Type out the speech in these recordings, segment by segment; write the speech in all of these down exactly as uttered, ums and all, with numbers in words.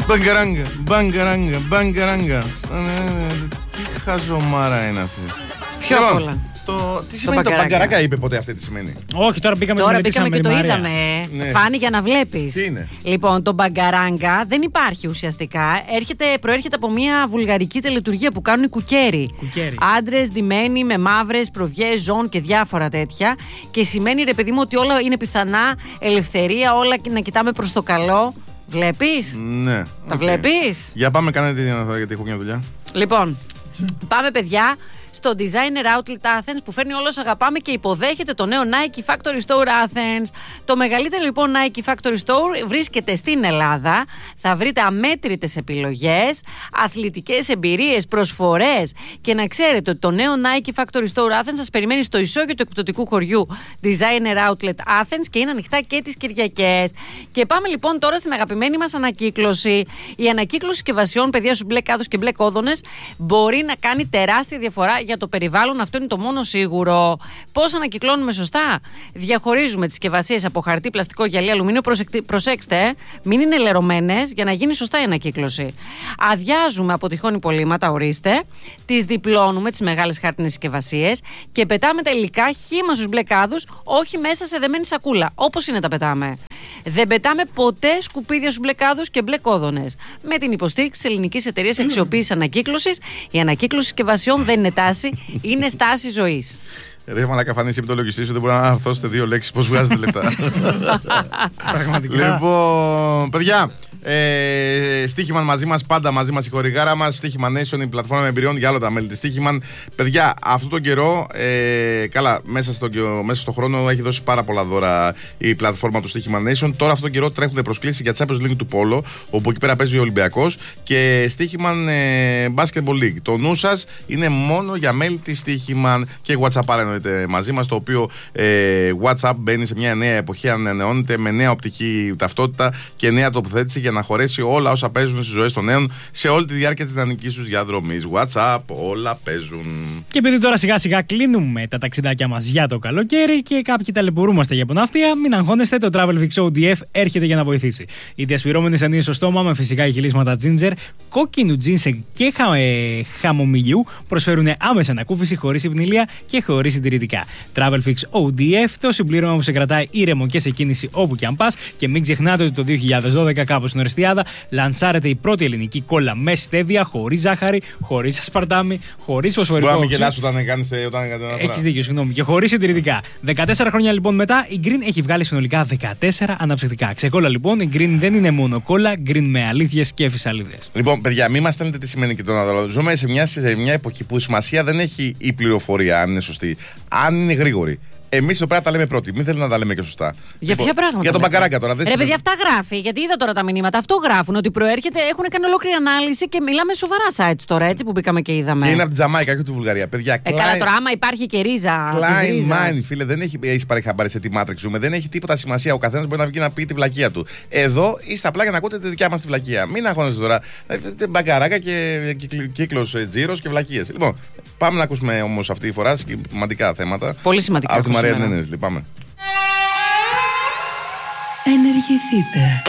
Μπαγκαράγκα, μπαγκαράγκα, μπαγκαράγκα. Τι χαζομάρα είναι αυτή. Πιο εύκολα. Λοιπόν, το... Τι σημαίνει το μπαγκαράγκα, είπε ποτέ αυτή τι σημαίνει? Όχι, τώρα μπήκαμε, τώρα μπήκαμε και το είδαμε. Ναι. Φάνη για να βλέπεις. Τι είναι? Λοιπόν, το μπαγκαράγκα δεν υπάρχει ουσιαστικά. Έρχεται, προέρχεται από μια βουλγαρική τελετουργία που κάνουν οι κουκέρι. Άντρες ντυμένοι με μαύρες προβιές, ζών και διάφορα τέτοια. Και σημαίνει, ρε παιδί μου, ότι όλα είναι πιθανά, ελευθερία, όλα να κοιτάμε προς το καλό. Βλέπεις? Ναι. Τα okay. βλέπεις? Για πάμε, κάνετε την αναφορά γιατί έχω μια δουλειά. Λοιπόν, πάμε παιδιά στο Designer Outlet Athens που φέρνει όλος αγαπάμε και υποδέχεται το νέο Nike Factory Store Athens. Το μεγαλύτερο λοιπόν Nike Factory Store βρίσκεται στην Ελλάδα. Θα βρείτε αμέτρητες επιλογές, αθλητικές εμπειρίες, προσφορές και να ξέρετε ότι το νέο Nike Factory Store Athens σας περιμένει στο ισόγειο του εκπτωτικού χωριού Designer Outlet Athens και είναι ανοιχτά και τις Κυριακές. Και πάμε λοιπόν τώρα στην αγαπημένη μας ανακύκλωση. Η ανακύκλωση συσκευασιών, παιδιά, στους μπλε κάδους και μπλε κόδωνες μπορεί να κάνει τεράστια διαφορά για το περιβάλλον, αυτό είναι το μόνο σίγουρο. Πώς ανακυκλώνουμε σωστά? Διαχωρίζουμε τις συσκευασίες από χαρτί, πλαστικό, γυαλί, αλουμίνιο. Προσέξτε, ε, μην είναι λερωμένες για να γίνει σωστά η ανακύκλωση. Αδειάζουμε από τυχόν υπολείμματα, ορίστε. Τις διπλώνουμε, τις μεγάλες χάρτινες συσκευασίες και πετάμε τα υλικά χύμα στους μπλε κάδους, όχι μέσα σε δεμένη σακούλα. Όπως είναι τα πετάμε. Δεν πετάμε ποτέ σκουπίδια στους μπλε κάδους και μπλε κόδωνες. Με την υποστήριξη της ελληνικής εταιρείας αξιοποίησης ανακύκλωσης, η ανακύκλωση συσκευασιών δεν είναι τάση, είναι στάση ζωής. Ρε μαλάκα, Φανή, είπε το λογιστή σου, δεν μπορεί να αρθώσετε δύο λέξεις πώς βγάζετε λεφτά. Λοιπόν, παιδιά, ε, Στίχημαν μαζί μας, πάντα μαζί μας η χορηγάρα μας. Stihman Nation, η πλατφόρμα εμπειριών για όλα τα μέλη της Stihman. Παιδιά, αυτόν τον καιρό, ε, καλά, μέσα στο, μέσα στο χρόνο έχει δώσει πάρα πολλά δώρα η πλατφόρμα του Stihman Nation. Τώρα αυτόν τον καιρό τρέχουν προσκλήσεις για Champions League του Πόλο, όπου εκεί πέρα παίζει ο Ολυμπιακός, και Stihman ε, Basketball League. Το νου σας είναι μόνο για μέλη της Stihman και WhatsApp εννοείται μαζί μας, το οποίο ε, WhatsApp μπαίνει σε μια νέα εποχή, ανανεώνεται με νέα οπτική ταυτότητα και νέα τοποθέτηση για να χωρέσει όλα όσα παίζουν στις ζωές των νέων σε όλη τη διάρκεια της ιδανικής τους διαδρομής. WhatsApp, όλα παίζουν. Και επειδή τώρα σιγά σιγά κλείνουμε τα ταξιδάκια μας για το καλοκαίρι και κάποιοι ταλαιπωρούμαστε για ποναυτία, μην αγχώνεστε, το Travelfix ο ντι εφ έρχεται για να βοηθήσει. Οι διασπυρώμενες ταινίες στο στόμα με φυσικά ηχηλίσματα ginger, κόκκινου τζίνσεγ και χα, ε, χαμομηλιού προσφέρουν άμεσα ανακούφιση χωρίς υπνηλία και χωρίς συντηρητικά. Travelfix ο ντι εφ, το συμπλήρωμα που σε κρατάει ήρεμο και σε κίνηση όπου και αν πας. Και μην ξεχνάτε ότι το δύο χιλιάδες δώδεκα, κάπου στην Ορεστιάδα, λαντσάρεται η πρώτη ελληνική κόλλα με στέβια, χωρίς ζάχαρη, χωρίς ασπαρτάμι, χωρίς φωσφορικό. Μπορεί να μην γελάς όταν κάνεις όταν αναφορά. Έχεις δίκιο, συγγνώμη. Και χωρίς συντηρητικά. δεκατέσσερα χρόνια λοιπόν μετά, η Green έχει βγάλει συνολικά δεκατέσσερα αναψυκτικά. Ξεκόλλα λοιπόν, η Green δεν είναι μόνο κόλλα, Green με αλήθειες και φυσαλίδες. Λοιπόν, παιδιά, μην μας στέλνετε τι σημαίνει και το να δω. Ζούμε σε μια, σε μια εποχή που η σημασία δεν έχει η πληροφορία, αν είναι σωστή, αν είναι γρήγορη. Εμείς εδώ πέρα τα λέμε πρώτοι. Μην θέλετε να τα λέμε και σωστά. Για ποια πράγματα? Για τον μπαγκαράγκα τώρα. Ρε παιδιά, αυτά γράφει. Γιατί είδα τώρα τα μηνύματα. Αυτό γράφουν. Ότι προέρχεται, έχουν κάνει ολόκληρη ανάλυση και μιλάμε σοβαρά sites τώρα, έτσι που μπήκαμε και είδαμε. Και είναι από την Τζαμάικα και από τη Βουλγαρία. Παιδιά, ε, Klein... καλά, τώρα άμα υπάρχει και ρίζα. Klein Mind, φίλε, δεν έχει, έχει πάρει χαμπάρι σε τι Matrix ζούμε. Δεν έχει τίποτα σημασία. Ο καθένας μπορεί να βγει να πει τη βλακεία του. Εδώ είστε απλά για να ακούτε τη δικιά μας τη βλακεία. Μην αγχώνεστε τώρα. Μπαγκαράγκα και κύκλος τζίρος και βλακείες. Λοιπόν, πάμε να ακούσουμε όμως αυτή τη φορά σημαντικά θέματα. Πολύ σημαντικά. Από τη Μαρία Νένες, πάμε. Ενεργηθείτε.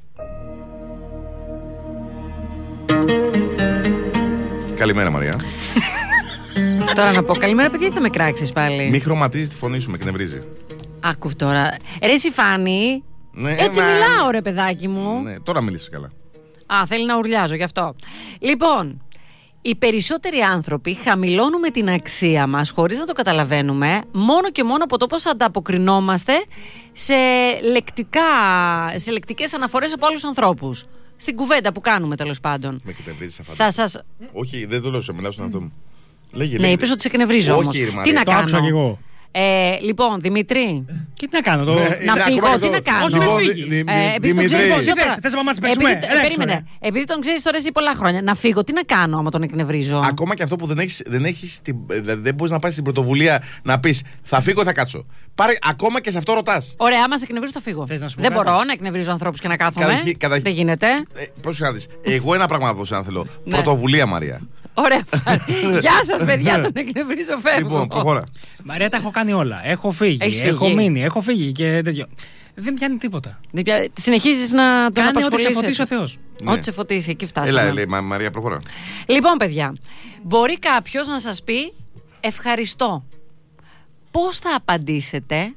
Καλημέρα, Μαρία. Τώρα να πω καλημέρα, παιδί, θα με κράξεις πάλι. Μη χρωματίζεις τη φωνή σου, με εκνευρίζει. Άκου τώρα. Ρε εσύ Φάνη, ναι, έτσι μα... μιλάω ρε παιδάκι μου. Ναι, τώρα μιλήσεις καλά. Α, θέλει να ουρλιάζω γι' αυτό. Λοιπόν, οι περισσότεροι άνθρωποι χαμηλώνουμε την αξία μας χωρίς να το καταλαβαίνουμε, μόνο και μόνο από το πώς ανταποκρινόμαστε σε, λεκτικά, σε λεκτικές αναφορές από άλλους ανθρώπους. Στην κουβέντα που κάνουμε, τέλος πάντων. Με εκνευρίζεις αφαντή. Θα σας... Όχι, δεν το λέω, σε μιλάω στον αυτό μου. Λέγε, ναι, λέγε. είπες ότι σε εκνευρίζω όμως. Όχι, τι να το κάνω. άκουσα κι εγώ. Ε, λοιπόν, Δημήτρη. Και τι να κάνω, το... να φύγω, τι να κάνω. Όχι, δεν φύγεις. Επειδή Περίμενε. Επειδή τον ξέρεις τώρα εσύ πολλά χρόνια. Να φύγω, τι να κάνω άμα τον εκνευρίζω. Ακόμα και αυτό που δεν έχεις, δεν έχεις, δεν μπορείς να πάρεις την πρωτοβουλία να πεις θα φύγω, θα κάτσω. Πάρε, ακόμα και σε αυτό ρωτάς. Ωραία, άμα σε εκνευρίζω θα φύγω. Δεν μπορώ να εκνευρίζω ανθρώπους και να κάθομαι. Δεν γίνεται. Πώς να δεις. Εγώ ένα πράγμα από σένα θέλω. Πρωτοβουλία, Μαρία. Ωραία. Γεια σας, παιδιά, τον εκνευρίζω, φεύγω. Λοιπόν, προχώρα. Μαρία, τα έχω κάνει όλα. Έχω φύγει, Έχεις έχω φύγει. μείνει, έχω φύγει και τέτοιο. Δεν πιάνει τίποτα. Πια... Συνεχίζεις να τον Κάνε απασχολείς. ό,τι σε φωτίσει ο Θεός. Ναι. Ό,τι σε φωτίσει, εκεί φτάσαμε. Έλα, λέει, Μα, Μαρία, προχωρά. Λοιπόν, παιδιά, μπορεί κάποιος να σας πει ευχαριστώ. Πώς θα απαντήσετε?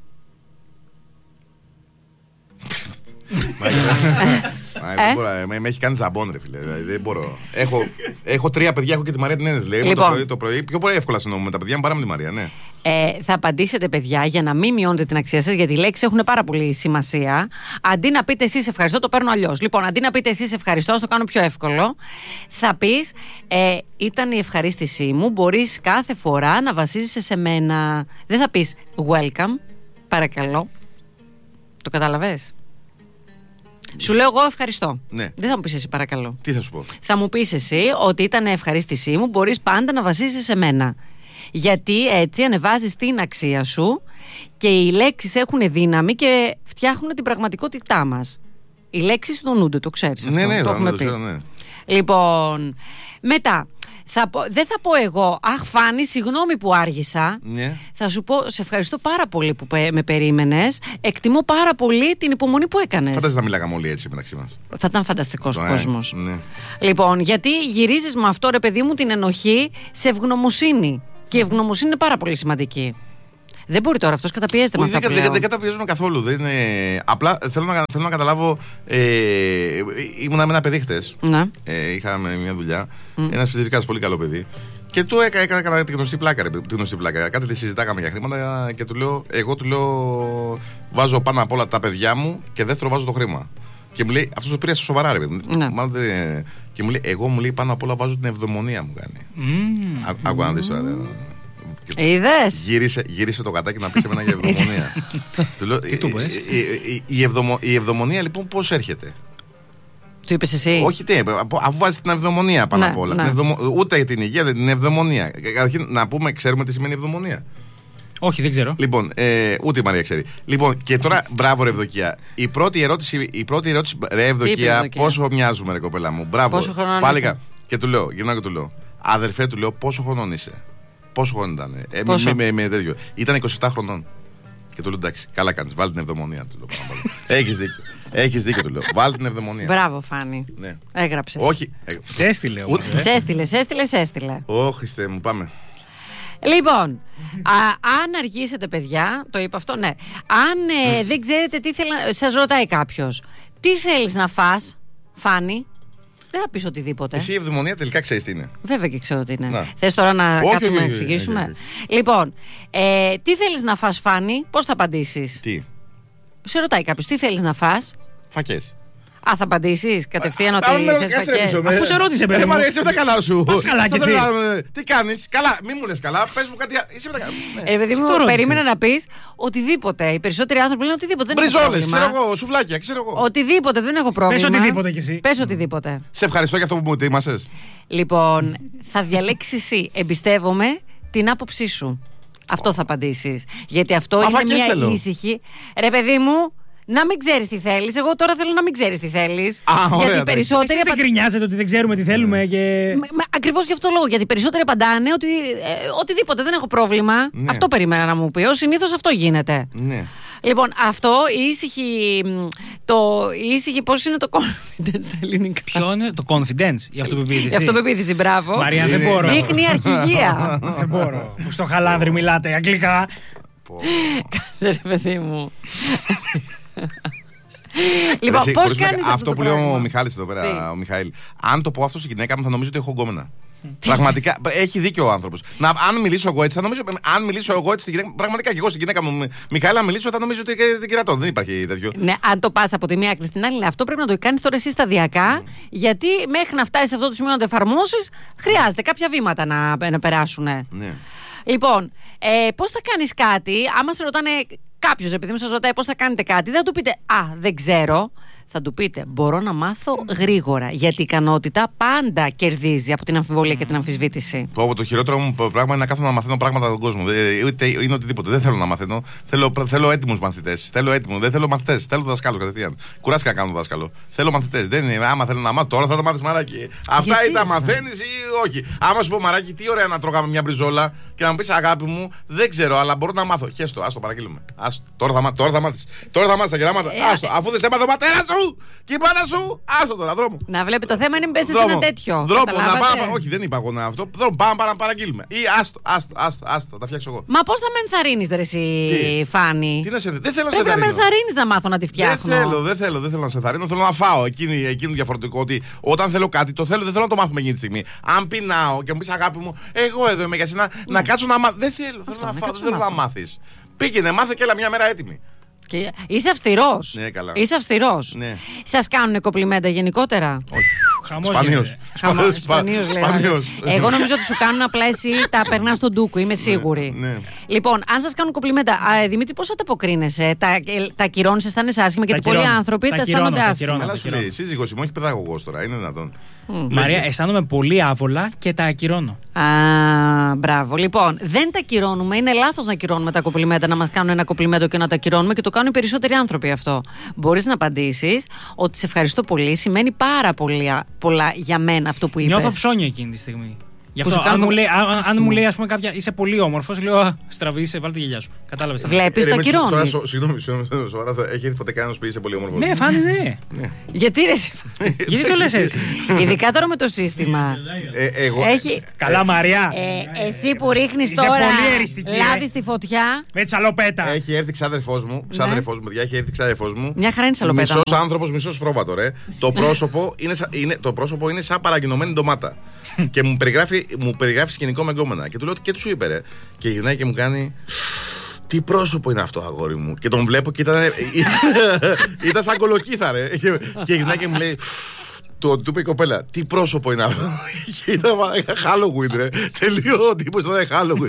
Ε? Με έχει κάνει ζαμπόν, ρε φίλε. Δεν μπορώ. Έχω, έχω τρία παιδιά, έχω και τη Μαρία την Ένες. Λέει, λοιπόν, το, πρωί, το πρωί. Πιο πολύ εύκολα συνομούμε τα παιδιά μου παρά με τη Μαρία, ναι. Ε, θα απαντήσετε, παιδιά, για να μην μειώνετε την αξία σας, γιατί οι λέξεις έχουν πάρα πολύ σημασία. Αντί να πείτε εσείς ευχαριστώ, το παίρνω αλλιώς. Λοιπόν, αντί να πείτε εσείς ευχαριστώ, ας το κάνω πιο εύκολο. Θα πεις ε, ήταν η ευχαρίστησή μου. Μπορείς κάθε φορά να βασίζεσαι σε μένα. Δεν θα πεις welcome, παρακαλώ. Το κατάλαβες? Σου λέω εγώ ευχαριστώ. Ναι. Δεν θα μου πεις εσύ παρακαλώ. Τι θα σου πω? Θα μου πεις εσύ ότι ήταν ευχαρίστησή μου. Μπορείς πάντα να βασίζεσαι σε μένα. Γιατί έτσι ανεβάζεις την αξία σου και οι λέξεις έχουν δύναμη και φτιάχνουν την πραγματικότητά μας. Οι λέξεις δονούνται, το ξέρεις αυτό. Ναι, ναι, το έχουμε το πει. ξέρω, ναι. Λοιπόν, μετά, θα πω, δεν θα πω εγώ, αχ Φάνη, συγγνώμη που άργησα. Ναι. Θα σου πω, σε ευχαριστώ πάρα πολύ που με περίμενες. Εκτιμώ πάρα πολύ την υπομονή που έκανες. Φαντάζεσαι να μιλάγαμε όλοι έτσι μεταξύ μας. Θα ήταν φανταστικός Ναι, κόσμος. ναι. Λοιπόν, γιατί γυρίζεις με αυτό, ρε παιδί μου, την ενοχή σε ευγνωμοσύνη. Και η ευγνωμοσύνη είναι πάρα πολύ σημαντική. Δεν μπορεί τώρα αυτός καταπιέζεται με αυτά Δεν, πλέον. δεν, δεν καταπιέζομαι καθόλου. Δεν είναι... Απλά θέλω να, θέλω να καταλάβω. Ε, ήμουνα με ένα παιδί χτες. Ναι. Ε, είχαμε μια δουλειά. Mm. Ένας φυσικός πολύ καλό παιδί. Και του έκανα, έκανα, έκανα τη γνωστή πλάκα. Ρε, τη γνωστή πλάκα. Κάτι συζητάγαμε για χρήματα και του λέω, εγώ του λέω, βάζω πάνω απ' όλα τα παιδιά μου και δεύτερο βάζω το χρήμα. Και μου λέει, αυτό το πήρε σοβαρά, ρε παιδί. Ναι. Και μου λέει, εγώ μου λέει πάνω απ' όλα βάζω την ευδαιμονία μου κάνει. Mm. Άκου να δεις τώρα. Είδες. Γύρισε, γύρισε το κατάκι να πει σε μένα για ευδαιμονία. Του λέω, Τι του πες? η, η, η, ευδομο, η ευδαιμονία λοιπόν πώς έρχεται? Του είπες εσύ. Όχι τι, αφού βάζει την ευδαιμονία πάνω Ναι, απ' όλα. ναι. Την ευδομο, ούτε την υγεία, δεν την ευδαιμονία. Καταρχήν να πούμε, ξέρουμε τι σημαίνει ευδαιμονία. Όχι, δεν ξέρω. Λοιπόν, ε, ούτε η Μαρία ξέρει. Λοιπόν, και τώρα, μπράβο, ρε Ευδοκία. Η πρώτη ερώτηση, η πρώτη ερώτηση ρε Ευδοκία, Ευδοκία? πόσο μοιάζουμε, ρε κοπέλα μου. Μπράβο. Πόσο χρονών Πάλι είσαι? κα- Και του λέω, γυρνάω και του λέω, αδερφέ, του λέω, πόσο χρονών είσαι? Πόσο χρόνο ήταν? Ε, Πόσο? με, με, με τέτοιο. Ήταν είκοσι επτά χρονών. Και του λέω, εντάξει, καλά κάνεις, βάλει την ευδαιμονία. Του λέω, πάνω απ' όλα. Έχεις δίκιο. Έχεις δίκιο, του λέω. Βάλει την ευδαιμονία. Μπράβο, Φάνη. Ναι. Έγραψες. Όχι. ε, Σε έστειλε όμως. Ούτε- ε. Σε έστειλε, σε έστειλε, σε έστειλε. Ω, Χριστέ μου, πάμε. Λοιπόν, α, αν αργήσετε, παιδιά, το είπα αυτό, ναι. Αν ε, δεν ξέρετε τι θέλει να. Σας ρωτάει κάποιος, τι θέλεις να φας, Φάνη? Δεν θα πεις οτιδήποτε. Εσύ η ευδαιμονία τελικά ξέρεις τι είναι. Βέβαια και ξέρω τι είναι. Να. Θες τώρα να Όχι, κάτσουμε όχι, να όχι, εξηγήσουμε? όχι, Λοιπόν, ε, τι θέλεις να φας, Φάνη? Πώς θα απαντήσεις? Τι? Σε ρωτάει κάποιος, τι θέλεις να φας? Φακές. Α, θα απαντήσεις κατευθείαν ότι Α, με θες ρωτάς, φακές. ρε, Αφού σε ρώτησε, παιδί Ε, μου. Μαρία, είσαι με τα καλά σου. Πας καλά κι Το εσύ. θέλω να- Τι κάνεις? Καλά, μη μου λες καλά. Πες μου κάτι. Είσαι με τα καλά. Ναι. Ε, παιδί Εσύ μου, το ρώτησες. περίμενα να πεις οτιδήποτε. Οι περισσότεροι άνθρωποι λένε οτιδήποτε. Δεν έχω Μπριζόλες, πρόβλημα. ξέρω εγώ, σουφλάκια, ξέρω εγώ. Οτιδήποτε, δεν έχω πρόβλημα. Πες οτιδήποτε κι εσύ. Πες οτιδήποτε. Σε ευχαριστώ για αυτό που μου ετοίμασες. Λοιπόν, θα διαλέξεις εσύ. Εμπιστεύομαι την άποψή σου. Αυτό θα απαντήσεις. Γιατί αυτό Μα είναι φακές μια θέλω. ήσυχη. Ρε, παιδί μου, να μην ξέρεις τι θέλεις. Εγώ τώρα θέλω να μην ξέρεις τι θέλεις. Α, ωραία, Γιατί οι εντάξει. περισσότεροι. Εσείς δεν απα- γκρινιάζετε ότι δεν ξέρουμε τι θέλουμε και. Μα- μα Ακριβώς γι' αυτό λόγο. Γιατί οι περισσότεροι απαντάνε ότι ε, οτιδήποτε, δεν έχω πρόβλημα. Ναι. Αυτό περίμενα να μου πει. Ως συνήθως αυτό γίνεται. Ναι. Λοιπόν, αυτό η ήσυχη. μ, Το, η ήσυχη, πώς είναι το confidence στα ελληνικά? Ποιο είναι το confidence, η αυτοπεποίθηση. Η αυτοπεποίθηση, μπράβο. Μαρία, δεν Είναι- μπορώ. Δείχνει αρχηγία. Δεν μπορώ. Που στο χαλάνδρι μιλάτε αγγλικά. Πω. Κάτσε, ρε παιδί μου. Λοιπόν, Εσύ, πώς χωρίς κάνεις πλάκα, αυτό, αυτό το που λέει ο πράγμα? Μιχάλης εδώ πέρα, Τι? ο Μιχαήλ. Αν το πω αυτό στη γυναίκα μου, θα νομίζω ότι έχω γκόμενα. Πραγματικά, έχει δίκιο ο άνθρωπος. Να, αν μιλήσω εγώ έτσι, θα νομίζω. Αν μιλήσω εγώ έτσι στη γυναίκα μου, πραγματικά και εγώ στη γυναίκα μου, Μιχαήλ, αν μιλήσω, θα νομίζω ότι και την κερατώ. Δεν υπάρχει τέτοιο. Ναι, αν το πας από τη μία άκρη στην άλλη, ναι, αυτό πρέπει να το κάνεις τώρα εσύ σταδιακά, γιατί μέχρι να φτάσεις σε αυτό το σημείο να το εφαρμόσεις, χρειάζεται κάποια βήματα να, να περάσουν. Ναι. Λοιπόν, ε, πώς θα κάνεις κάτι, άμα σε ρωτάνε κάποιος, επειδή μου σας ρωτάει πώς θα κάνετε κάτι, δεν θα του πείτε «Α, δεν ξέρω». θα του πείτε: μπορώ να μάθω γρήγορα. Γιατί η ικανότητα πάντα κερδίζει από την αμφιβολία mm. και την αμφισβήτηση. Το, το χειρότερο μου πράγμα είναι να κάθομαι να μαθαίνω πράγματα στον κόσμο. Είτε είναι οτιδήποτε. Δεν θέλω να μαθαίνω. Θέλω, θέλω έτοιμους μαθητές. Θέλω έτοιμους. Δεν θέλω μαθητές. Θέλω δασκάλο κατευθείαν. Κουράστηκα να κάνω δάσκαλο. Θέλω μαθητές. Δεν είναι. Άμα θέλω να μάθω τώρα θα τα μάθεις μαράκι. Αυτά ή τα μαθαίνεις ή όχι. Άμα σου πω μαράκι, τι ωραία να τρώγαμε μια μπριζόλα και να μου πεις αγάπη μου, δεν ξέρω, αλλά μπορώ να μάθω. Χέστο, άστο, παραγγείλουμε. Άστο. Τώρα θα, τώρα θα μάθεις. Τώρα θα μάθεις τα γεράματα. Άστο. Αφού δεν σε έμαθε ο πατέρα σου και η πάντα σου, άστο τώρα, δρόμο. Να βλέπει το θέμα είναι μπες σε ένα τέτοιο. Δρόμο, να πάμε. Όχι, δεν είπα εγώ να αυτό. Δρόμο, πάμε να παραγγείλουμε. Ή άστο, άστο, άστο, άστο, τα φτιάξω εγώ. Μα πώς θα με ενθαρρύνεις, ρε εσύ, Φάνη? Τι να σε δεν θέλω να σε ενθαρρύνω. Πρέπει να με ενθαρρύνεις να μάθω να τη φτιάχνω. Δεν θέλω, δεν θέλω, δεν θέλω να σε ενθαρρύνω. Θέλω να φάω. Εκείνη, εκείνο διαφορετικό ότι όταν θέλω κάτι, το θέλω, δεν θέλω να το μάθουμε εκείνη τη στιγμή. Αν πεινάω και μου πει αγάπη μου, εγώ εδώ είμαι για σένα, να κάτσω να μάθω. Δεν θέλω, θέλω να φάω, δεν θέλω να μάθει. Πήγαινε, μάθε και έλα μια μέρα έτοιμη. Και είσαι αυστηρός. Ναι, καλά. Είσαι αυστηρός. Ναι. Σας κάνουν κομπλιμέντα γενικότερα? Όχι. Σπανίως. Σπανίως λέει. Εγώ νομίζω ότι σου κάνουν απλά εσύ τα περνά στον ντούκο, είμαι σίγουρη. Ναι, ναι. Λοιπόν, αν σας κάνουν κομπλιμέντα, α, Δημήτρη, πώς θα τα αποκρίνεσαι? Τα, τα ακυρώνεις, αισθάνεσαι άσχημα? Γιατί πολλοί άνθρωποι τα αισθάνονται άσχημα. Αλλά σου λέει, σύζυγός μου, όχι παιδαγωγός τώρα, είναι δυνατόν? Mm. Μαρία, αισθάνομαι πολύ άβολα και τα ακυρώνω. Α, μπράβο. Λοιπόν, δεν τα ακυρώνουμε. Είναι λάθος να ακυρώνουμε τα κομπλιμέντα, να μας κάνουν ένα κομπλιμέντο και να τα ακυρώνουμε, και το κάνουν οι περισσότεροι άνθρωποι αυτό. Μπορείς να απαντήσεις ότι σε ευχαριστώ πολύ, σημαίνει πάρα πολύ, πολλά για μένα αυτό που είπες. Νιώθω ψώνιο εκείνη τη στιγμή. Γι' αυτό, αν μου, λέει, αν, αν μου λέει, ας πούμε, κάποια είσαι πολύ όμορφος, λέω στραβή, είσαι, βάλτε τη γυαλιά σου. Κατάλαβες? Βλέπεις, το ακυρώνεις. Συγγνώμη, σοβαρά, έχει έρθει ποτέ κανένας που είσαι πολύ όμορφος? Ναι, Φάνη, ναι. Γιατί ρε, γιατί το λες έτσι? Ειδικά τώρα με το σύστημα. Έχει... Καλά, Μαριά. Ε, εσύ που ρίχνεις τώρα λάδι στη φωτιά. Με τσαλοπέτα. Έχει έρθει ξάδερφός μου. Ξάδερφός μου, παιδιά, έχει έρθει ξάδερφός μου. Μια χαρά είναι τσαλοπέτα. Μισός άνθρωπος, μισός πρόβατο, ρε. Το πρόσωπο είναι, είναι, το πρόσωπο είναι σαν παραγγινωμένη ντομάτα. Και μου περιγράφει, μου περιγράφει σκηνικό με γκόμενα. Και του λέω και τι σου είπε, ρε. Και γυρνάει και μου κάνει. Τι πρόσωπο είναι αυτό, αγόρι μου? Και τον βλέπω και ήταν. Ήταν σαν κολοκύθα, ρε. Και γυρνάει και μου λέει. Του είπε η κοπέλα, τι πρόσωπο είναι αυτό? Ήταν Halloween, ρε. Τελείω ο τύπος ήταν Halloween.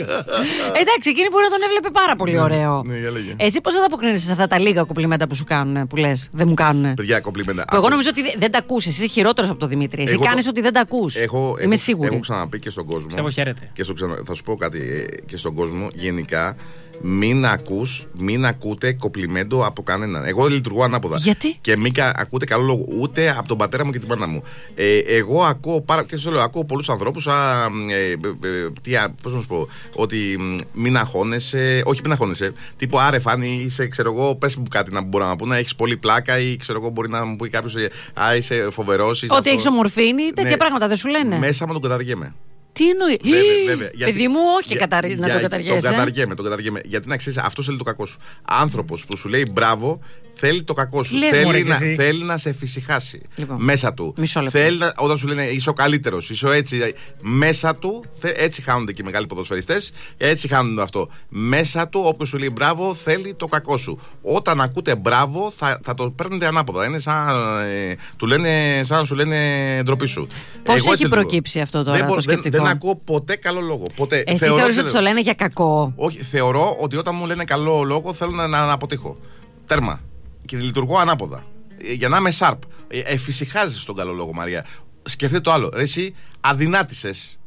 Εντάξει, εκείνη μπορεί να τον έβλεπε πάρα πολύ ωραίο. Ναι, για λέγε. Εσύ πώς θα τα αποκρίνεσαι σε αυτά τα λίγα κομπλιμέντα που σου κάνουν, που λες, δεν μου κάνουν? Παιδιά, κομπλιμέντα. Εγώ νομίζω ότι δεν τα ακούς. Εσύ είσαι χειρότερος από τον Δημήτρη. Εσύ κάνεις ότι δεν τα ακούς. Είμαι σίγουρη. Έχω ξαναπεί και στον κόσμο. Και στο ξανα... Θα σου πω κάτι και στον κόσμο γενικά. Μην ακούς, μην ακούτε κομπλιμέντο από κανέναν. Εγώ λειτουργώ ανάποδα. Γιατί? Και μην ακούτε καλό λόγο ούτε από τον πατέρα μου και την μάνα μου. Ε, εγώ ακούω πάρα και σου λέω, ακούω πολλούς ανθρώπους. Α, ε, ε, τι, α, πώς να σου πω, ότι μην αγχώνεσαι. Όχι, μην αγχώνεσαι. Τύπου άρε, Φάνη, είσαι, ξέρω εγώ, πες μου κάτι να μπορώ να πω, να έχεις πολύ πλάκα ή ξέρω εγώ, μπορεί να μου πει κάποιος, α, είσαι φοβερός. Ότι έχεις ομορφήνη, τέτοια ναι, πράγματα δεν σου λένε. Μέσα μου τον καταργέμαι. Τι εννοεί? Βέβαια, βέβαια. Παιδί μου, όχι για, καταρ... για, να τον καταργέσαι. Τον καταργέμαι, τον καταργέμαι. Γιατί να ξέρεις, αυτό θέλει το κακό σου. Άνθρωπος που σου λέει μπράβο, θέλει το κακό σου. Λες, θέλει, μωρέ, να, θέλει να σε εφησυχάσει λοιπόν, μέσα του. Θέλει να, όταν σου λένε είσαι ο καλύτερος, είσαι ο έτσι. Μέσα του, θε, έτσι χάνονται και οι μεγάλοι ποδοσφαιριστές. Έτσι χάνονται αυτό. Μέσα του, όποιος σου λέει μπράβο, θέλει το κακό σου. Όταν ακούτε μπράβο, θα, θα το παίρνετε ανάποδα. Είναι σαν, ε, του λένε, σαν να σου λένε ντροπή σου. Πώς έχει έτσι προκύψει αυτό τώρα δεν, το σκεπτικό? Δεν, δεν ακούω ποτέ καλό λόγο. Ποτέ. Εσύ θεωρείς ότι το λένε για κακό? Όχι, θεωρώ ότι όταν μου λένε καλό λόγο θέλω να, να, να αποτύχω. Τέρμα. Και λειτουργώ ανάποδα. Για να είμαι sharp. Ε, εφησυχάζεις τον καλό λόγο, Μαρία. Σκεφτείτε το άλλο. Εσύ αδυνάτησες.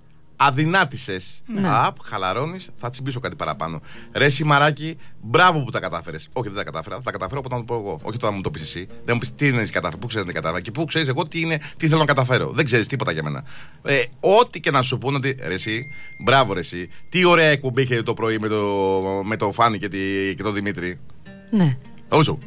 Αδυνάτησες. Ναι. Απ, χαλαρώνεις, θα τσιμπήσω κάτι παραπάνω. Ρε εσύ μαράκι, μπράβο που τα κατάφερες. Όχι, δεν τα κατάφερα. Θα τα καταφέρω όταν το πω εγώ. Όχι όταν μου το πεις εσύ. Δεν μου πεις τι είναι κατάφερα. Πού ξέρεις τι κατάφερα. Και πού ξέρεις εγώ τι, είναι, τι θέλω να καταφέρω. Δεν ξέρεις τίποτα για μένα. Ε, ό,τι και να σου πούνε ότι. Ρε εσύ, μπράβο ρε εσύ. Τι ωραία εκπομπή είχε το πρωί με το, με το Φάνη και, τη, και τον Δημήτρη. Ναι. Όσο.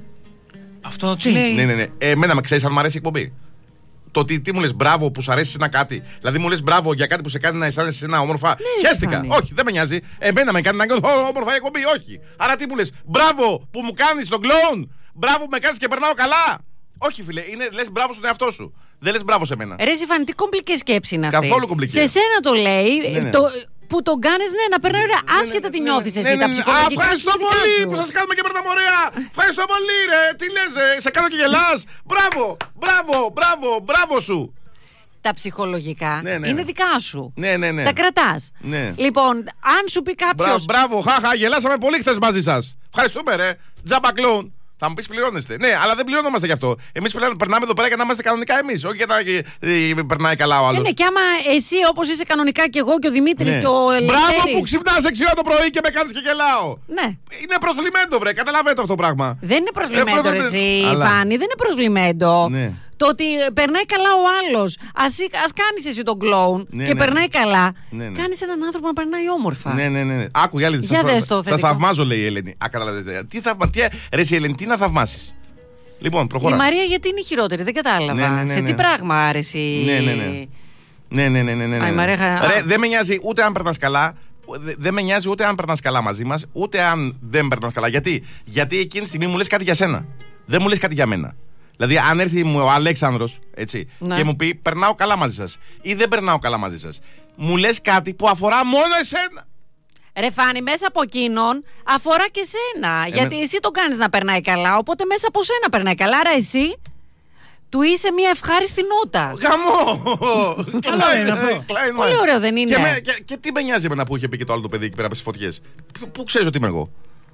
Αυτό τι λέει. Ναι, ναι, ναι. Ε, εμένα με ξέρεις αν μου αρέσει η εκπομπή. Το ότι τι μου λες μπράβο που σου αρέσει ένα κάτι. Δηλαδή μου λες μπράβο για κάτι που σε κάνει να αισθάνεσαι ένα όμορφα. Ναι, χαίστηκα. Φάνη. Όχι, δεν με νοιάζει. Εμένα με κάνει να νιώθω όμορφα η εκπομπή. Όχι. Άρα τι μου λες μπράβο που μου κάνεις τον κλόουν. Μπράβο που με κάνεις και περνάω καλά. Όχι, φίλε, είναι λες μπράβο στον εαυτό σου. Δεν λες μπράβο σε μένα. Ρε Φάνη, τι κομπλική σκέψη είναι αυτή. Καθόλου κομπλική. Σε σένα το λέει. Ναι, ναι. Το... που τον κάνεις, ναι, να περνάει ωραία. Άσχετα τι νιώθεις εσύ, τα ψυχολογικά. Ευχαριστώ πολύ που σας κάνουμε και περνάμε ωραία. Ευχαριστώ πολύ, ρε. Τι λες, ρε, σε κάνω και γελάς. Μπράβο, μπράβο, μπράβο, μπράβο σου. Τα ψυχολογικά ναι, ναι. είναι δικά σου. Ναι, ναι, ναι. Τα κρατάς. Ναι. Λοιπόν, αν σου πει κάποιος. Μπράβο, μπράβο, χάχα, γελάσαμε πολύ χθες μαζί σας. Ευχαριστούμε, ρε. Τζάμπα κλόουν. Θα μου πει πληρώνεστε. Ναι, αλλά δεν πληρώνομαστε γι' αυτό. Εμείς περνάμε εδώ πέρα για να είμαστε κανονικά εμείς. Όχι για να ε, περνάει καλά ο άλλος. Ναι, και άμα εσύ όπως είσαι κανονικά και εγώ και ο Δημήτρης ναι. και ο Ελευθέρης. Μπράβο που ξυπνάς έξι ώρα το πρωί και με κάνεις και γελάω. Ναι. Είναι προσλημέντο, βρε. Καταλαβαίνετε αυτό το πράγμα. Δεν είναι προσλημέντο, ρε εσύ, αλλά... Φάνη. Δεν είναι προσλημέντο. Ναι. Το ότι περνάει καλά ο άλλος. Ας, ας κάνεις εσύ τον κλόουν ναι, και ναι. περνάει καλά. Ναι, ναι. Κάνεις έναν άνθρωπο να περνάει όμορφα. Ναι, ναι, ναι. Άκου, η άλλη. Για δες το σας θετικό. θαυμάζω, λέει η Ελένη. Α, καταλαβαίνετε. Τι θαυμα... τι... Ρε, η Ελένη, τι να θαυμάσεις. Λοιπόν, προχωρά. Η Μαρία γιατί είναι η χειρότερη, δεν κατάλαβα. Ναι, ναι, ναι, Σε ναι. τι πράγμα άρεσε. Ναι, ναι, ναι. Ναι, ναι, ναι, ναι, ναι, ναι. Α, η Μαρία... Ρε, δεν με νοιάζει ούτε αν περνάς καλά. Δεν με νοιάζει ούτε αν περνάς καλά μαζί μας, ούτε αν δεν περνάς καλά. Γιατί? Γιατί εκείνη τη στιγμή μου λες κάτι για σένα. Δεν μου λες κάτι για μένα. Δηλαδή, αν έρθει μου ο Αλέξανδρος έτσι, ναι. και μου πει περνάω καλά μαζί σας ή δεν περνάω καλά μαζί σας, μου λες κάτι που αφορά μόνο εσένα. Ρε Φάνη, μέσα από εκείνον αφορά και σένα. Ε, γιατί με... εσύ τον κάνεις να περνάει καλά, οπότε μέσα από σένα περνάει καλά. Άρα εσύ του είσαι μια ευχάριστη νότα. Γαμό! Καλό είναι αυτό. Πολύ ωραίο δεν είναι. Και, με, και, και τι με νοιάζει εμένα που είχε πει και το άλλο το παιδί εκεί πέρα από τις φωτιές. Πού ξέρεις ότι είμαι εγώ.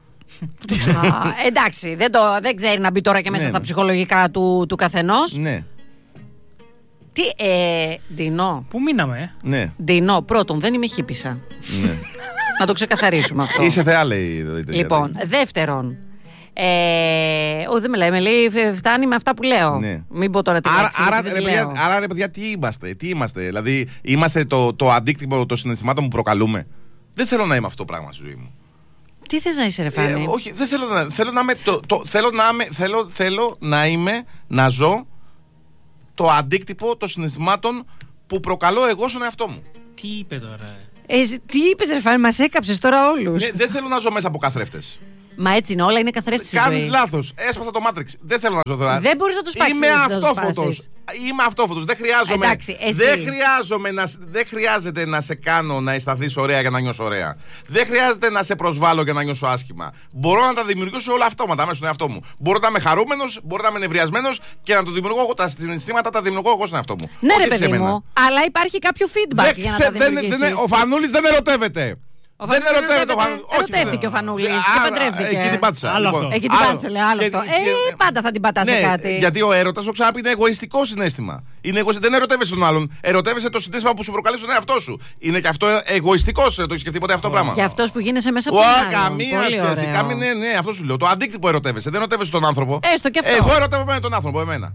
Α, εντάξει, δεν, το, δεν ξέρει να μπει τώρα και μέσα ναι, στα ναι. ψυχολογικά του, του καθενός. Ναι. Τι, ε, Ντινό. Πού μείναμε, ε? Ναι. Ντινό, πρώτον, δεν είμαι χίπισσα. Ναι. Να το ξεκαθαρίσουμε αυτό. Είσαι θεά, λέει. Λοιπόν, δεύτερον. Ε, ο, δεν με λέει, με λέει φτάνει με αυτά που λέω. Ναι. Μην πω τώρα τι άρα, λέξη, άρα, δεν ρε, τη παιδιά, λέω. άρα, ρε παιδιά, τι είμαστε, τι είμαστε. Δηλαδή, είμαστε το, το αντίκτυπο των συναισθημάτων που προκαλούμε. Δεν θέλω να είμαι αυτό το πράγμα στη ζωή μου. Τι θες να είσαι, ρε Φάνη? Ε, όχι, δεν θέλω να, θέλω να είμαι. Το, το, θέλω, να είμαι θέλω, θέλω να είμαι, να ζω το αντίκτυπο των συναισθημάτων που προκαλώ εγώ στον εαυτό μου. Τι είπε τώρα, Ε, τι είπες, ρε Φάνη, μας έκαψες τώρα όλους. Ναι, δεν θέλω να ζω μέσα από καθρέφτες. Μα έτσι είναι, όλα είναι καθρέφτης στη Κάνεις ζωή. λάθος. Έσπασα το Matrix. Δεν θέλω να ζω τώρα. Δεν μπορείς να το σπάξεις. Είμαι δεν θα το αυτόφωτος. σπάσεις. Είμαι αυτόφωτος. Δεν χρειάζομαι. Εντάξει, εσύ. Δεν χρειάζομαι να, δεν χρειάζεται να σε κάνω να αισθανθείς ωραία για να νιώσω ωραία. Δεν χρειάζεται να σε προσβάλλω για να νιώσω άσχημα. Μπορώ να τα δημιουργήσω όλα αυτόματα μέσα στον εαυτό μου. Μπορώ να είμαι χαρούμενος, μπορώ να είμαι νευριασμένος και να το δημιουργώ εγώ. Τα συναισθήματα τα δημιουργώ εγώ στον εαυτό μου. Ναι, όχι ρε παιδί σε μένα. μου, αλλά υπάρχει κάποιο feedback Δεν για να ξε- τα δεν- δημιουργήσεις. δεν- Ο Φανούλης δεν ερωτεύεται. Ο Δεν Φανούλης ερωτεύεται ο ερωτεύεται. Φανούλης. Όχι, Ερωτεύτηκε δεν- ο Φανούλης Α, και α, παντρεύτηκε. Εκεί την πάτησα. Άλλο λοιπόν. αυτό. Εκεί την Άλλο. πάτησε, λέει, άλλο Και- αυτό. και- Ε, πάντα θα την πατάς σε ναι, κάτι. γιατί ο έρωτας, το ξαναπεί, είναι εγωιστικό συναίσθημα. Είναι εγωισ... Δεν ερωτεύεσαι τον άλλον. Ερωτεύεσαι το συναίσθημα που σου προκαλεί στον εαυτό σου. Είναι και αυτό εγωιστικό. Το έχει σκεφτεί ποτέ αυτό το πράγμα. Και αυτός που γίνεσαι μέσα από Ουα, τον άλλον. καμία Πολύ σχέση. ωραίο. Κάμι, ναι, ναι, αυτό σου λέω. Το αντίκτυπο ερωτεύεσαι. Δεν ερωτεύεσαι τον άνθρωπο. Έστω και αυτό. Εγώ ερωτεύομαι με τον άνθρωπο, εμένα.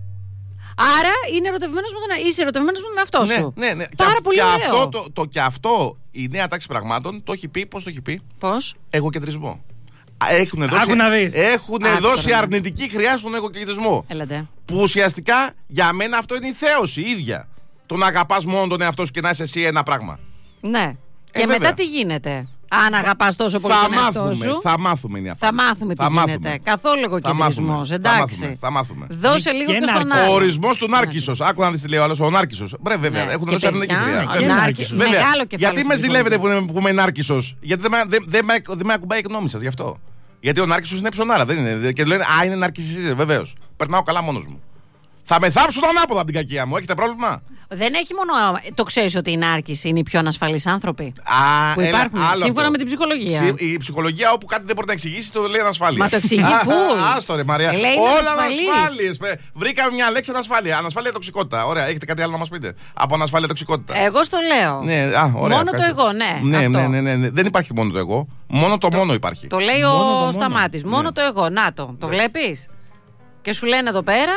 Άρα είναι ερωτευμένος με τον... είσαι ερωτευμένος με τον εαυτό Ναι, σου. ναι, ναι. Πάρα και, πολύ και ωραίο. αυτό, το, το, και αυτό η νέα τάξη πραγμάτων το έχει πει, πώς το έχει πει, Πώς? εγωκεντρισμό. Έχουν δώσει, Άκου να δεις. έχουν Άκου δώσει τώρα. αρνητική χρειά στον εγωκεντρισμό. Έλατε. Που ουσιαστικά για μένα αυτό είναι η θέωση η ίδια. Το να αγαπάς μόνο τον εαυτό σου και να είσαι εσύ ένα πράγμα. Ναι. Και βέβαια. μετά τι γίνεται? Αν αγαπάς τόσο πολύ Θα τον εαυτό μάθουμε, σου. θα μάθουμε είναι αυτό. Θα μάθουμε τι θα γίνεται. μάθουμε. Καθόλου Θα εγωκεντρισμός. μάθουμε, Εντάξει. Θα μάθουμε. Θα μάθουμε. Δώσε Και λίγο και ένα στον αρκό. Ο άλλο. ορισμός του Νάρκισσος. Άκου να δεις τι λέει ο άλλος. Ο Νάρκισσος. Μπρε, βέβαια. Ναι. Έχουν Και δώσει αρνητική παιδιά, χρειά. ο Και Νάρκη- Νάρκισσος. Βέβαια. Μεγάλο κεφάλι Γιατί με στην ζηλεύετε που ψυχολογία. είμαι, που είμαι Νάρκισσος? Γιατί δεν, με- δεν, δεν, με, δεν με ακουμπάει η γνώμη σας γι' αυτό. Γιατί ο Νάρκισσος είναι ψωνάρα. Δεν είναι. Και λένε α, είναι ναρκισσιστής. Βεβαίως. Περνάω καλά μόνος μου. Θα με θάψουν ανάποδα από την κακία μου. Έχετε πρόβλημα? Δεν έχει μόνο. Το ξέρεις ότι οι νάρκισσοι είναι οι πιο ανασφαλείς άνθρωποι. Α, Που έλα, υπάρχουν, άλλο σύμφωνα αυτό. με την ψυχολογία. Συ- Η ψυχολογία όπου κάτι δεν μπορεί να εξηγήσει το λέει ανασφάλεια. Μα το εξηγεί Α, full. α, Άστο ρε Μαρία. Λέει είναι Όλα ανασφαλής. ανασφάλειες. Παι- Βρήκαμε μια λέξη ανασφάλεια. Ανασφάλεια τοξικότητα. Ωραία, έχετε κάτι άλλο να μας πείτε από ανασφάλεια τοξικότητα? Εγώ στο λέω. Ναι, α, ωραία, Μόνο το ευχαριστώ. εγώ, ναι. Ναι, αυτό. ναι, ναι, ναι, ναι. Δεν υπάρχει μόνο το εγώ. Μόνο το, μόνο υπάρχει. Το λέει Μόνο το ο μόνο. Σταμάτης. Μόνο Ναι. το εγώ. Να το. Το Ναι. βλέπεις. Και σου λένε εδώ πέρα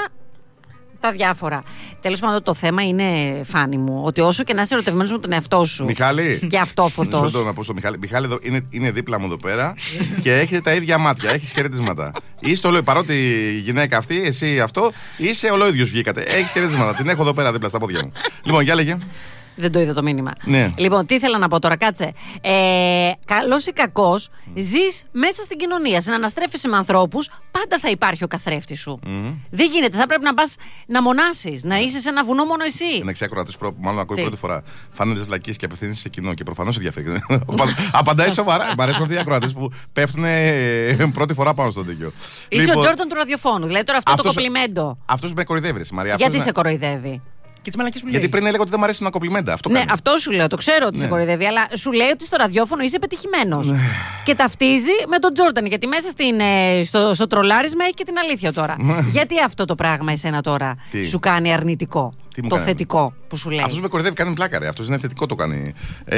τα διάφορα. Τέλος πάντων, το θέμα είναι, Φάνη μου, ότι όσο και να είσαι ερωτευμένος με τον εαυτό σου Μιχάλη. και αυτόφωτος. Μισό λεπτό να πω στο Μιχάλη. Μιχάλη εδώ είναι, είναι δίπλα μου εδώ πέρα και έχετε τα ίδια μάτια. Έχει χαιρετίσματα. Είσαι όλο, παρότι η γυναίκα αυτή, εσύ αυτό, είσαι ολόιδιος βγήκατε. Έχει χαιρετίσματα. Την έχω εδώ πέρα δίπλα στα πόδια μου. Λοιπόν, για λέγε. Δεν το είδα το μήνυμα. Ναι. Λοιπόν, τι ήθελα να πω τώρα, κάτσε. Ε, καλός ή κακός, ζεις μέσα στην κοινωνία. Συναναστρέφεσαι με ανθρώπους, πάντα θα υπάρχει ο καθρέφτης σου. Μμμ. Δεν γίνεται. Θα πρέπει να πας να μονάσεις, να είσαι σε ένα βουνό μόνο εσύ. Είναι εξάκρονα τη που μάλλον ακούει Τι? πρώτη φορά. Φάνε τι βλακίε και απευθύνει σε κοινό και προφανώ ενδιαφέρει. Απαντάει σοβαρά. Μ' αρέσουν αυτοί οι ακροατέ που πέφτουν ε, πρώτη φορά πάνω στον τέτοιο. Είσαι ο Τζόρταν του ραδιοφώνου. Δηλαδή τώρα αυτό το αυτός- κοπλιμέντο. Αυτό με κοροϊδεύει, ρε, Μαρία. Γιατί Αυτός σε είναι- κοροϊδεύει? Και τις μαλακίες που λέει. Γιατί πριν έλεγα ότι δεν μου αρέσει να κομπλιμέντα. Αυτό Ναι, κάνει. αυτό σου λέω. Το ξέρω ότι Ναι. σε κοροϊδεύει, αλλά σου λέει ότι στο ραδιόφωνο είσαι πετυχημένος. Και ταυτίζει με τον Τζόρνταν. Γιατί μέσα στην, ε, στο, στο τρολάρισμα έχει και την αλήθεια τώρα. Γιατί αυτό το πράγμα εσένα τώρα Τι? σου κάνει αρνητικό. Τι μου Το κάνει? θετικό που σου λέει. Αυτό με κοροϊδεύει, κάνει πλάκα, ρε. Αυτό είναι θετικό, το κάνει.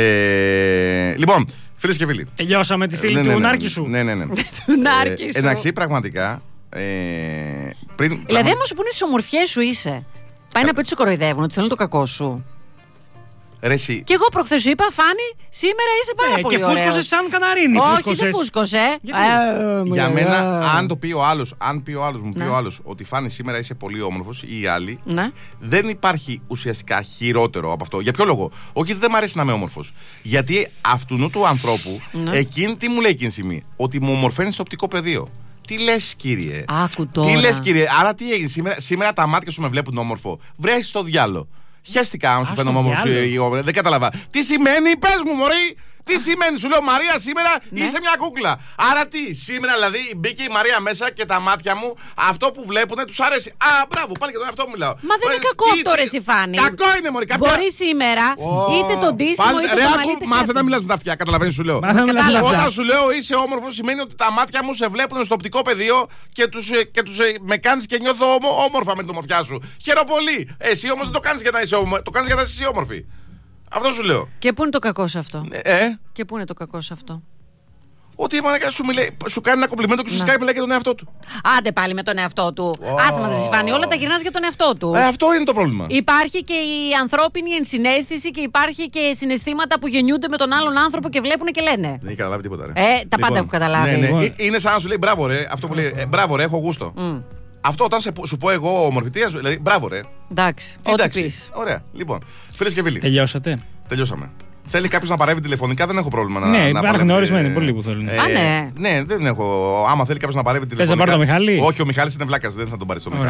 Ε, λοιπόν, φίλες και φίλοι. Τελειώσαμε τη στήλη Ναι, ναι, του ναι, Νάρκη σου. Ναι, ναι, ναι. Του Νάρκη Ε, σου. Εντάξει, πραγματικά. Ε, πριν, Δηλαδή, άμα σου πούνε στι ομορφιές σου είσαι. Πάει να πει ότι σε κοροϊδεύουν, ότι θέλουν το κακό σου. Ρε, εσύ, Και εγώ προχθές σου είπα, Φάνη, σήμερα είσαι πάρα Ναι, πολύ και ωραίος. φούσκωσε σαν καναρίνι. Όχι, φούσκωσες. δεν φούσκωσε. Γιατί? Ε, για ε, μένα, ε. αν το πει ο άλλος, αν πει ο άλλος, μου πει Ναι. ο άλλος ότι Φάνη σήμερα είσαι πολύ όμορφος ή οι άλλοι, Ναι. δεν υπάρχει ουσιαστικά χειρότερο από αυτό. Για ποιο λόγο? Όχι ότι δεν μου αρέσει να είμαι όμορφος. Γιατί αυτού του ανθρώπου, Ναι. εκείνη τι μου λέει εκείνη τη στιγμή? Ότι μου ομορφαίνει στο οπτικό πεδίο. Τι λες, κύριε? Άκου τώρα. Τι λες, κύριε? Άρα τι έγινε σήμερα? Σήμερα τα μάτια σου με βλέπουν όμορφο. Βρέχει στο διάλο. Χαίστηκα αν σου Α, φαίνομαι στο όμορφο. διάλο. Δεν κατάλαβα. Τι σημαίνει, πες μου, μωρή! Τι σημαίνει, σου λέω Μαρία, σήμερα Ναι. είσαι μια κούκλα. Άρα τι, σήμερα δηλαδή μπήκε η Μαρία μέσα και τα μάτια μου αυτό που βλέπουν τους αρέσει. Α, μπράβο, πάλι και τον εαυτό μου μιλάω. Μα δεν είναι Ε, κακό τι- αυτό, τι- ρε εσύ, Φάνη. Κακό είναι, μωρή. Κάποια... Μπορεί σήμερα είτε τον ντύσιμο Πάλι- είτε ρε, το άκου, μαλλί. είτε μάθε και- να μιλάς με τα αυτιά, καταλαβαίνεις, σου λέω. Μάθε να μιλάς με τα Κατάλαβα. Όταν αυτιά. σου λέω είσαι όμορφο, σημαίνει ότι τα μάτια μου σε βλέπουν στο οπτικό πεδίο και τους, ε, και τους, ε, με κάνεις και νιώθω όμο- όμορφα με την ομορφιά σου. Χαίρομαι πολύ. Εσύ όμως δεν το κάνεις για να είσαι όμορφη. Το κάνεις για να είσαι εσύ όμορφη. Αυτό σου λέω. Και πού είναι το κακό σε αυτό. Ε, ε, Και πού είναι το κακό σε αυτό. ότι η μαλάκα σου, μιλάει, σου κάνει ένα κομπλιμέντο και σου Να. σκάει μιλάει για τον εαυτό του. Άντε πάλι με τον εαυτό του. Άσε μας, ρε εσύ, Φάνη, όλα τα γυρνάς για τον εαυτό του. Ε, αυτό είναι το πρόβλημα. Υπάρχει και η ανθρώπινη ενσυναίσθηση και υπάρχει και συναισθήματα που γεννιούνται με τον άλλον άνθρωπο και βλέπουν και λένε. Δεν έχει καταλάβει τίποτα. Ρε. Ε, τα πάντα έχω καταλάβει. Ναι, ναι. Λοιπόν. Ε, Είναι σαν να σου λέει μπράβο, ρε. Αυτό που λέει ε, μπράβο, ρε, έχω γούστο. Μμ. Αυτό όταν σε, σου πω εγώ ομορφή, τι, δηλαδή μπράβο, ρε. Εντάξει, Τι, ό,τι εντάξει. πεις. Ωραία. Λοιπόν, φίλες και φίλοι, Τελειώσατε. τελειώσαμε. Θέλει κάποιο να παρεύει τηλεφωνικά, δεν έχω πρόβλημα να. Ναι, να υπάρχουν παρεύει, ορισμένοι ε, πολλοί που θέλουν. Α, ναι. Ναι, δεν έχω. Άμα θέλει κάποιο να παρεύει τηλεφωνικά. να πάρω το Μιχάλη? Όχι, ο Μιχάλης είναι βλάκας, δεν θα τον πάρει στο Μιχάλη.